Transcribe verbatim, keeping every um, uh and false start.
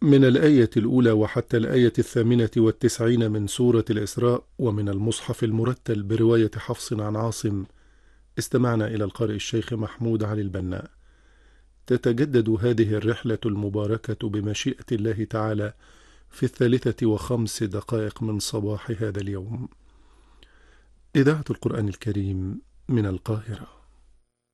من الآية الأولى وحتى الآية الثامنة والتسعين من سورة الإسراء، ومن المصحف المرتل برواية حفص عن عاصم. استمعنا إلى القارئ الشيخ محمود علي البناء. تتجدد هذه الرحلة المباركة بمشيئة الله تعالى في الثالثة وخمس دقائق من صباح هذا اليوم. إذاعة القرآن الكريم من القاهرة.